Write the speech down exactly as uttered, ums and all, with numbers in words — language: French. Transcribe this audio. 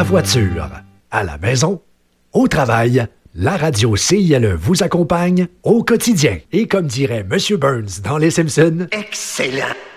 la voiture, à la maison, au travail, la radio C I L E vous accompagne au quotidien. Et comme dirait M. Burns dans Les Simpsons, excellent!